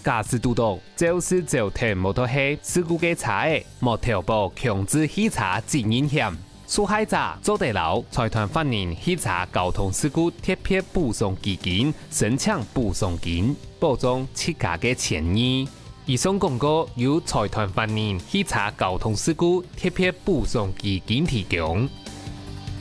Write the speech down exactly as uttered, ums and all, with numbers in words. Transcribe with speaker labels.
Speaker 1: 驾驶督导就是造成摩托车事故嘅车嘅，冇投保強制汽車責任險。受害者做得到財團法人汽車交通事故特別補償基金申請補償金，保障自家嘅權益。以上廣告由財團法人汽車交通事故特別補償基金提供。